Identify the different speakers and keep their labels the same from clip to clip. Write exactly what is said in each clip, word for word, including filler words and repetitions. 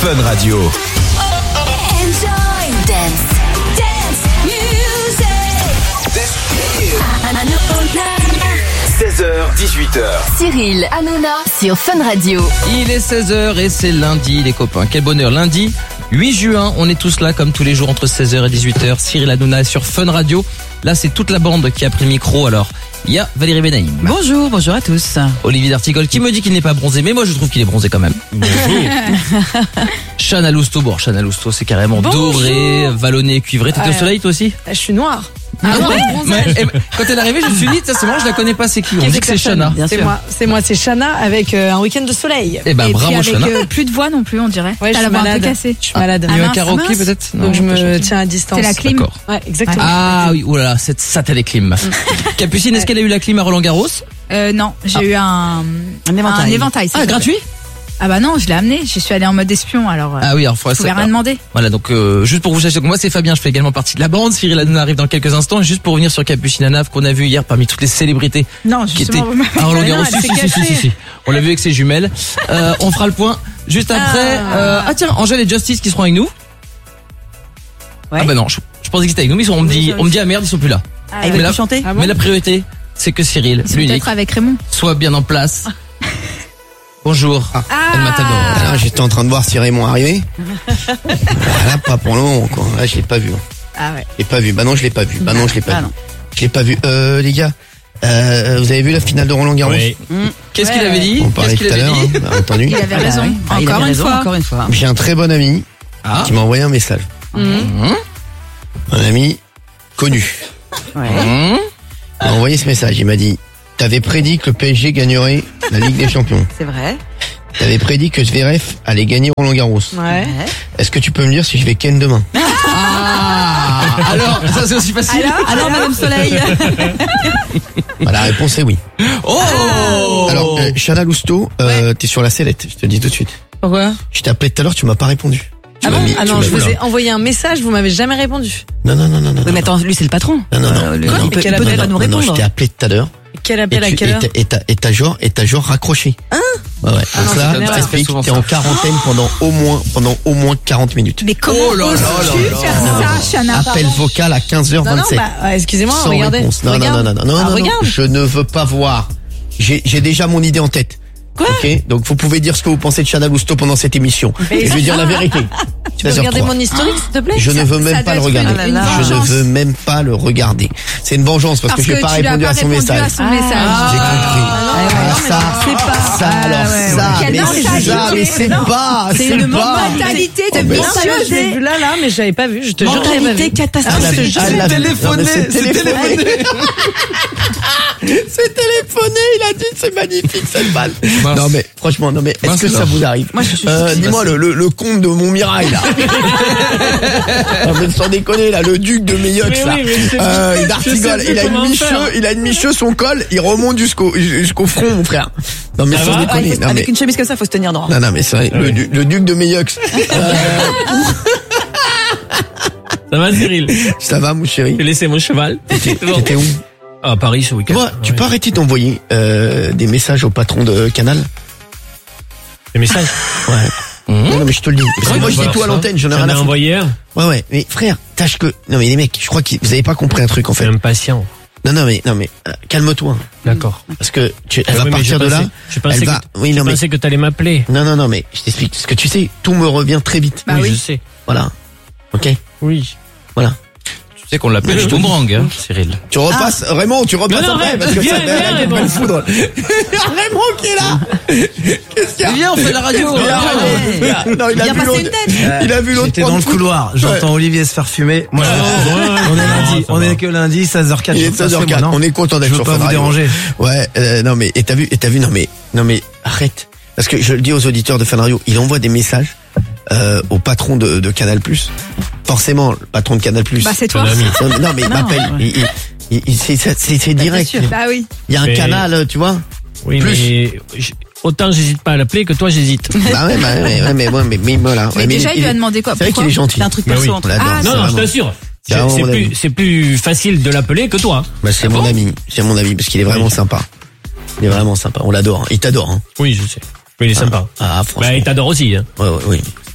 Speaker 1: Fun Radio.
Speaker 2: Enjoy dance, dance music.
Speaker 1: seize heures, dix-huit heures.
Speaker 2: Cyril Hanouna sur Fun Radio.
Speaker 3: Il est seize heures et c'est lundi les copains. Quel bonheur, lundi huit juin, on est tous là comme tous les jours entre seize heures et dix-huit heures. Cyril Hanouna sur Fun Radio. Là c'est toute la bande qui a pris le micro. Alors il y a Valérie Benaïm.
Speaker 4: Bonjour, bonjour à tous.
Speaker 3: Olivier D'Artigol qui me dit qu'il n'est pas bronzé, mais moi je trouve qu'il est bronzé quand même. Bonjour. Chana Lousteau, bon Chana Lousteau c'est carrément
Speaker 5: Bonjour.
Speaker 3: doré, vallonné, cuivré. T'étais
Speaker 5: Ouais.
Speaker 3: au soleil toi aussi?
Speaker 5: Je suis noire.
Speaker 3: Ah
Speaker 5: ouais
Speaker 3: ouais, et quand elle est arrivée, je me suis dit, ça c'est marrant, je la connais pas, c'est qui? On
Speaker 5: Quelle
Speaker 3: dit que c'est
Speaker 5: personne
Speaker 3: Chana.
Speaker 4: Bien
Speaker 5: C'est
Speaker 4: sûr.
Speaker 5: moi, c'est moi, c'est Chana avec euh, un week-end de soleil.
Speaker 3: Eh ben
Speaker 6: Et
Speaker 3: bravo
Speaker 6: puis avec
Speaker 3: Chana.
Speaker 6: euh, plus de voix non plus, on dirait.
Speaker 5: Ouais, je
Speaker 6: T'as
Speaker 5: suis
Speaker 6: la voix un peu
Speaker 5: malade.
Speaker 6: cassée.
Speaker 5: Je suis malade.
Speaker 3: Il y a eu
Speaker 6: Ah
Speaker 3: un
Speaker 6: mince,
Speaker 3: karaoké
Speaker 6: mince.
Speaker 3: peut-être? Non,
Speaker 5: Donc je
Speaker 3: t'as
Speaker 5: me
Speaker 3: chanté.
Speaker 5: tiens à distance.
Speaker 6: C'est la clim.
Speaker 3: D'accord.
Speaker 5: Ouais, exactement.
Speaker 3: Ah oui, oulala, cette satané clim. Capucine, est-ce qu'elle a eu la clim à Roland Garros?
Speaker 6: Euh, non, j'ai eu un,
Speaker 4: Un éventail.
Speaker 6: un éventail. c'est
Speaker 3: Ah,
Speaker 6: ça.
Speaker 3: gratuit?
Speaker 6: Ah bah non, je l'ai amené. Je suis allée en mode espion, alors euh,
Speaker 3: Ah oui, alors faudrait
Speaker 6: je pouvais
Speaker 3: ça-
Speaker 6: rien demander.
Speaker 3: Voilà, donc euh, juste pour vous sachez, donc moi c'est Fabien, je fais également partie de la bande. Cyril Hanouna arrive dans quelques instants. Et juste pour revenir sur Capucine Anav qu'on a vu hier parmi toutes les célébrités
Speaker 6: Non,
Speaker 3: qui étaient
Speaker 6: justement, vous m'avez-
Speaker 3: à Roland
Speaker 5: Mais non,
Speaker 3: Garros.
Speaker 5: elle
Speaker 3: Si,
Speaker 5: s'est
Speaker 3: si, si, si,
Speaker 5: cachée.
Speaker 3: si, si. On l'a vu avec ses jumelles. Euh, on fera le point juste après.
Speaker 5: Ah.
Speaker 3: Euh, ah tiens, Angèle et Justice qui seront avec nous.
Speaker 4: Ouais.
Speaker 3: Ah bah non, je, je pensais qu'ils étaient avec nous, mais ils sont, on me dit, on me dit ah merde, ils sont plus là.
Speaker 4: Ah, ils
Speaker 3: mais,
Speaker 4: veulent
Speaker 3: la,
Speaker 4: plus chanter
Speaker 5: Ah bon
Speaker 3: mais la priorité, c'est que Cyril,
Speaker 6: Ils sont
Speaker 3: l'unique,
Speaker 6: peut-être avec Raymond.
Speaker 3: soit bien en place. Bonjour.
Speaker 6: Ah.
Speaker 3: El Matador.
Speaker 7: Alors, j'étais en train de voir si Raymond arrivait. Voilà, pas pour le moment, quoi. Là, je l'ai pas vu.
Speaker 6: Ah ouais.
Speaker 7: Je l'ai pas vu. Bah non, je l'ai pas vu. Bah non, je l'ai pas
Speaker 4: Ah
Speaker 7: vu.
Speaker 4: non.
Speaker 7: Je l'ai pas vu. Euh, les gars, euh, vous avez vu la finale de Roland Garros?
Speaker 8: Oui.
Speaker 3: Qu'est-ce qu'il
Speaker 6: Ouais,
Speaker 3: avait dit?
Speaker 7: On parlait
Speaker 3: Qu'est-ce
Speaker 7: tout
Speaker 3: qu'il
Speaker 7: à
Speaker 3: avait
Speaker 7: l'heure,
Speaker 3: dit?
Speaker 7: hein, bien entendu.
Speaker 6: Il avait
Speaker 4: Ah bah
Speaker 6: raison.
Speaker 4: oui. Ah, il
Speaker 6: Encore
Speaker 4: avait
Speaker 6: une
Speaker 4: raison,
Speaker 6: fois.
Speaker 4: Encore une fois.
Speaker 7: J'ai un très bon ami
Speaker 3: Ah.
Speaker 7: qui m'a envoyé un message.
Speaker 3: Mmh.
Speaker 7: Un ami connu.
Speaker 4: Ouais.
Speaker 3: Mmh.
Speaker 7: Il m'a envoyé ce message. Il m'a dit, t'avais prédit que le P S G gagnerait la Ligue des Champions.
Speaker 4: C'est vrai.
Speaker 7: T'avais prédit que Zverev allait gagner Roland Garros.
Speaker 5: Ouais.
Speaker 4: Ouais.
Speaker 7: Est-ce que tu peux me dire si je vais ken demain?
Speaker 3: Ah. Alors, ça c'est aussi facile.
Speaker 4: Alors, Madame Soleil.
Speaker 7: Bah, la réponse est oui.
Speaker 3: Oh.
Speaker 7: Alors, euh, Chana Lousteau, euh, t'es sur la sellette, je te le dis tout de suite.
Speaker 5: Pourquoi?
Speaker 7: Je t'ai appelé tout à l'heure, tu m'as pas répondu. Tu
Speaker 5: Ah
Speaker 7: m'as
Speaker 5: bon?
Speaker 7: mis-
Speaker 5: Ah
Speaker 7: tu
Speaker 5: non,
Speaker 7: m'as
Speaker 5: je
Speaker 7: mis-
Speaker 5: vous ai envoyé un message, vous m'avez jamais répondu.
Speaker 7: Non, non, non, non, non.
Speaker 4: Oui, mais attends, lui, c'est le patron.
Speaker 7: Non, non, non.
Speaker 4: Euh, le-
Speaker 7: non,
Speaker 4: il
Speaker 7: non.
Speaker 4: peut,
Speaker 5: Quel
Speaker 4: il peut
Speaker 5: appel?
Speaker 4: pas nous
Speaker 7: Non, non,
Speaker 4: répondre.
Speaker 7: je t'ai appelé tout à l'heure.
Speaker 5: Quel
Speaker 7: Et
Speaker 5: appel à
Speaker 7: tu-
Speaker 5: quelle
Speaker 7: et
Speaker 5: heure?
Speaker 7: t'as- et t'as, et t'as genre, et t'as genre raccroché. Hein? Ouais, ouais.
Speaker 5: Ah non,
Speaker 7: Donc là,
Speaker 5: c'est
Speaker 7: je
Speaker 5: très
Speaker 7: t'explique,
Speaker 3: souvent
Speaker 7: t'es
Speaker 3: ça.
Speaker 7: en quarantaine pendant au moins, pendant au moins quarante minutes.
Speaker 6: Mais comment
Speaker 3: Oh là là
Speaker 6: oses-tu
Speaker 3: là là
Speaker 6: faire ça, Chana?
Speaker 7: Appel vocal à quinze heures
Speaker 5: Non, non,
Speaker 7: vingt-sept.
Speaker 5: bah, ouais, excusez-moi,
Speaker 7: Sans
Speaker 5: regardez.
Speaker 7: réponse. Non, non,
Speaker 5: Regarde.
Speaker 7: non, non, non, non,
Speaker 5: Ah,
Speaker 7: non, non.
Speaker 5: regarde.
Speaker 7: Je ne veux pas voir. J'ai, j'ai déjà mon idée en tête.
Speaker 5: Quoi?
Speaker 7: Ok? Donc, vous pouvez dire ce que vous pensez de Chana Lousteau pendant cette émission.
Speaker 5: Mais-
Speaker 7: Et je vais dire la vérité.
Speaker 5: Tu peux regarder mon historique, s'il te plaît?
Speaker 7: Je ne veux même
Speaker 6: ça
Speaker 7: pas
Speaker 6: doit
Speaker 7: le
Speaker 6: être
Speaker 7: regarder.
Speaker 6: une- une
Speaker 7: Je ne
Speaker 6: vengeance.
Speaker 7: veux même pas le regarder. C'est une vengeance parce,
Speaker 6: Parce
Speaker 7: que je n'ai pas
Speaker 6: tu lui as
Speaker 7: répondu
Speaker 6: pas
Speaker 7: à son
Speaker 6: répondu
Speaker 7: message.
Speaker 6: à son message.
Speaker 7: J'ai compris.
Speaker 4: Ah, ouais,
Speaker 7: Ah,
Speaker 4: non,
Speaker 7: ça,
Speaker 4: mais c'est pas.
Speaker 7: ça
Speaker 4: Ah,
Speaker 7: alors,
Speaker 4: ouais,
Speaker 7: ça,
Speaker 4: ouais.
Speaker 7: mais
Speaker 6: Quelle
Speaker 7: c'est
Speaker 6: mentalité.
Speaker 7: ça, mais c'est
Speaker 6: Non.
Speaker 7: pas,
Speaker 4: C'est
Speaker 7: c'est
Speaker 4: une
Speaker 7: pas.
Speaker 6: mentalité de
Speaker 7: Oh, mais-
Speaker 5: Non, je l'ai
Speaker 6: vicieux.
Speaker 5: vu là, là, mais j'avais pas vu. Je te jure, que j'avais pas
Speaker 4: Mentalité
Speaker 5: vu.
Speaker 7: Ah, la-
Speaker 4: catastrophique.
Speaker 7: ah, la-
Speaker 3: téléphoné,
Speaker 7: non, mais c'est
Speaker 3: c'est
Speaker 7: téléphoné. C'est téléphoné, il a dit, c'est magnifique cette balle.
Speaker 3: Mince.
Speaker 7: Non mais franchement, non mais est-ce
Speaker 3: Mince,
Speaker 7: que ça
Speaker 3: alors.
Speaker 7: vous arrive?
Speaker 4: Moi, je suis
Speaker 7: Euh,
Speaker 4: choquée.
Speaker 7: dis-moi le, le, le comte de Montmirail là. Non mais sans déconner là, le duc de Meillox
Speaker 8: Mais
Speaker 7: là.
Speaker 8: oui, mais je-
Speaker 7: Euh,
Speaker 8: je
Speaker 7: d'Artigol,
Speaker 8: sais
Speaker 7: il a
Speaker 8: comment
Speaker 7: une micheux,
Speaker 8: faire.
Speaker 7: il a une micheux, son col, il remonte jusqu'au jusqu'au front mon frère. Non mais
Speaker 8: Ça
Speaker 7: sans
Speaker 8: va?
Speaker 4: Ah, il
Speaker 7: déconner.
Speaker 4: faut-
Speaker 7: Non mais
Speaker 4: Avec une chemise comme ça, faut se tenir droit.
Speaker 7: non non mais c'est vrai,
Speaker 8: Ah
Speaker 7: le,
Speaker 8: oui.
Speaker 7: du- le duc de Meillox. Euh,
Speaker 8: Ça va, Cyril?
Speaker 7: ça va mon chéri?
Speaker 8: J'ai laissé mon cheval. Bon.
Speaker 7: T'étais où?
Speaker 8: Ah, à Paris ce
Speaker 7: Tu
Speaker 8: week-end.
Speaker 7: vois, tu
Speaker 8: Ouais.
Speaker 7: peux arrêter d'envoyer euh, des messages au patron de Canal?
Speaker 8: Des messages.
Speaker 7: Ouais. Non, non, mais je te le dis. Parce que
Speaker 8: Ouais,
Speaker 7: moi, je dis
Speaker 8: voilà,
Speaker 7: tout à
Speaker 8: ça.
Speaker 7: l'antenne, j'en ai
Speaker 8: J'en
Speaker 7: rien
Speaker 8: ai
Speaker 7: à foutre.
Speaker 8: envoyé un.
Speaker 7: Ouais, ouais. Mais frère, tâche que. Non, mais les mecs, je crois que vous avez pas compris un truc en
Speaker 8: C'est
Speaker 7: fait.
Speaker 8: impatient.
Speaker 7: Non, non, mais, non, mais, euh, calme-toi.
Speaker 8: D'accord.
Speaker 7: Parce que tu, elle
Speaker 8: Ah
Speaker 7: va
Speaker 8: oui, mais
Speaker 7: partir
Speaker 8: je
Speaker 7: de là.
Speaker 8: pensais- Je pensais
Speaker 7: Elle va.
Speaker 8: que,
Speaker 7: Oui,
Speaker 8: je
Speaker 7: non, mais.
Speaker 8: pensais que t'allais m'appeler.
Speaker 7: Non, non, non, mais je t'explique. Parce que tu sais, tout me revient très vite.
Speaker 6: Bah oui.
Speaker 8: je sais.
Speaker 7: Voilà. Ok?
Speaker 8: Oui.
Speaker 7: Voilà.
Speaker 3: Tu sais qu'on l'appelle du boomerang, hein, Cyril.
Speaker 7: Tu repasses, Raymond, tu repasses
Speaker 8: Non, non,
Speaker 7: après,
Speaker 8: Raymond,
Speaker 7: parce que
Speaker 8: viens,
Speaker 7: ça
Speaker 8: viens,
Speaker 7: va me
Speaker 8: Raymond.
Speaker 7: le foudre. Raymond qui est là! Qu'est-ce qu'il y a?
Speaker 3: Viens, on fait la radio.
Speaker 7: Il a-
Speaker 4: Ouais.
Speaker 7: Non, il a
Speaker 4: Viens
Speaker 7: vu
Speaker 4: passer
Speaker 7: l'autre.
Speaker 4: une tête.
Speaker 7: Il a vu l'autre.
Speaker 9: J'étais dans
Speaker 7: prendre
Speaker 9: le
Speaker 7: coup.
Speaker 9: couloir, j'entends Olivier se faire fumer. Moi, je- on est lundi,
Speaker 8: ça
Speaker 9: on
Speaker 8: va.
Speaker 9: est que lundi, seize heures quatre.
Speaker 7: Il est
Speaker 9: ça se
Speaker 7: seize heures
Speaker 9: fait, moi,
Speaker 7: quatre.
Speaker 9: non
Speaker 7: On est content d'être
Speaker 9: Je veux
Speaker 7: sur
Speaker 9: pas
Speaker 7: Fun
Speaker 9: vous
Speaker 7: Radio.
Speaker 9: déranger.
Speaker 7: Ouais, euh, non mais et t'as vu, et t'as vu, non mais, non mais arrête, parce que je le dis aux auditeurs de Fun Radio, il envoie des messages euh, au patron de, de Canal+. Forcément, le patron de Canal+.
Speaker 6: Bah c'est toi.
Speaker 8: Ton ami.
Speaker 7: Non, non, mais il
Speaker 4: Non,
Speaker 7: m'appelle,
Speaker 4: ouais.
Speaker 7: il, il, il- il- c'est, c'est, c'est direct.
Speaker 4: sûr.
Speaker 6: Bah oui.
Speaker 7: Il y a un
Speaker 8: Mais-
Speaker 7: canal, tu vois.
Speaker 8: Oui,
Speaker 7: Plus.
Speaker 8: mais je- autant j'hésite pas à l'appeler que toi j'hésite.
Speaker 7: Bah ouais, bah ouais, ouais, mais ouais, mais, mais voilà.
Speaker 6: Mais
Speaker 7: Ouais,
Speaker 6: déjà, il lui a
Speaker 7: est-
Speaker 6: demandé quoi?
Speaker 7: C'est vrai qu'il
Speaker 6: Pourquoi
Speaker 7: est gentil.
Speaker 4: C'est un truc
Speaker 8: Bah
Speaker 4: perso
Speaker 8: oui.
Speaker 4: entre
Speaker 7: On
Speaker 4: eux.
Speaker 7: l'adore.
Speaker 6: Ah,
Speaker 7: c'est
Speaker 8: Non, non, je
Speaker 7: vraiment-
Speaker 8: t'assure.
Speaker 7: C'est
Speaker 8: C'est
Speaker 7: vraiment
Speaker 8: c'est
Speaker 7: mon ami.
Speaker 8: plus, c'est plus facile de l'appeler que toi.
Speaker 7: Bah, c'est mon ami, c'est mon ami, parce qu'il est vraiment sympa. Il est vraiment sympa, on l'adore. Il t'adore, hein.
Speaker 8: Oui, je sais. Oui, il est sympa.
Speaker 7: Ah, franchement.
Speaker 8: Bah, il t'adore aussi, hein.
Speaker 7: Ouais, ouais, oui.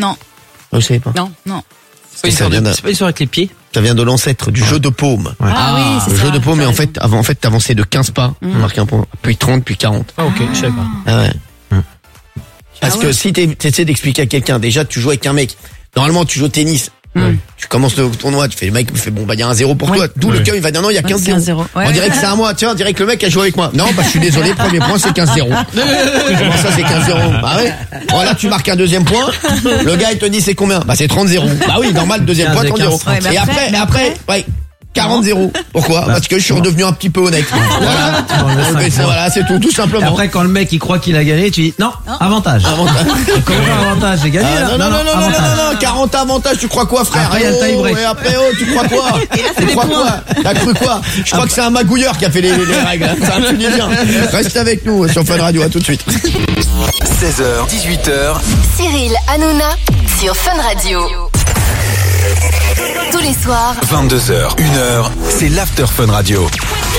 Speaker 6: Non,
Speaker 7: Vous savez pas.
Speaker 5: Non.
Speaker 6: non.
Speaker 3: C'est pas une
Speaker 7: Ça
Speaker 3: histoire
Speaker 7: vient
Speaker 3: de-
Speaker 7: d'un-
Speaker 3: c'est pas une histoire avec les pieds.
Speaker 7: Ça vient de l'ancêtre du jeu de paume.
Speaker 9: Ouais.
Speaker 5: Ah, oui, c'est
Speaker 7: Le
Speaker 5: ça.
Speaker 7: jeu de paume, mais
Speaker 5: t'as
Speaker 7: en
Speaker 5: raison.
Speaker 7: fait, avant, en fait, t'avançais de quinze pas,
Speaker 6: Mm.
Speaker 7: pour marquer un point, puis trente, puis quarante.
Speaker 8: Ah, ok, je savais pas.
Speaker 7: Ah ouais. Parce
Speaker 6: Ah
Speaker 7: que
Speaker 6: ouais.
Speaker 7: si t'es- t'essaies d'expliquer à quelqu'un, déjà, tu joues avec un mec. Normalement, tu joues au tennis, Tu commences le tournoi, tu fais le mec me fait bon bah il y a un zéro pour
Speaker 4: Ouais.
Speaker 7: toi. D'où
Speaker 8: Ouais.
Speaker 7: le cas il va dire non il y a quinze
Speaker 4: c'est un
Speaker 7: zéro.
Speaker 4: zéro. Ouais.
Speaker 7: On dirait que c'est à moi. Tiens, on dirait que le mec a joué avec moi. Non bah je suis désolé, premier point c'est quinze zéro. Comment ça c'est quinze zéro? Bah ouais. Voilà, tu marques un deuxième point. Le gars il te dit c'est combien? Bah c'est trente zéro. Bah oui, normal, deuxième point trente zéro.
Speaker 4: Ouais, mais
Speaker 7: Et
Speaker 4: après-
Speaker 7: après,
Speaker 4: mais
Speaker 7: et après, ouais. quarante zéro. Pourquoi? Parce que je suis redevenu un petit peu honnête. Voilà.
Speaker 9: Tu m'enlèves cinq
Speaker 7: Mais c'est-
Speaker 9: points.
Speaker 7: Voilà, c'est tout, tout
Speaker 9: Et
Speaker 7: simplement.
Speaker 9: après, quand le mec il croit qu'il a gagné, tu dis non, avantage.
Speaker 7: Avantage.
Speaker 9: Comment avantage? J'ai gagné
Speaker 7: Ah,
Speaker 9: là.
Speaker 7: non, non, non, non, non, non,
Speaker 9: avantage.
Speaker 7: non, non, quarante avantages, tu crois quoi, frère?
Speaker 9: Après, il y a le
Speaker 7: Eh oh,
Speaker 9: tie-break.
Speaker 7: et après, oh, tu crois quoi? Tu crois quoi? T'as cru quoi? Je crois que c'est un magouilleur qui a fait les, les règles. hein. C'est un Tunisien. Reste avec nous sur Fun Radio, à tout de suite.
Speaker 1: seize heures, dix-huit heures,
Speaker 2: Cyril Hanouna sur Fun Radio. Tous les soirs,
Speaker 1: vingt-deux heures, une heure, c'est l'After Fun Radio.